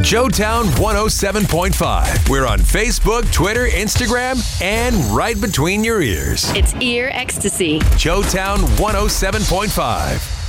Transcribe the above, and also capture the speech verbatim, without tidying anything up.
Joetown one oh seven point five. We're on Facebook, Twitter, Instagram, and right between your ears. It's ear ecstasy. Joetown one oh seven point five.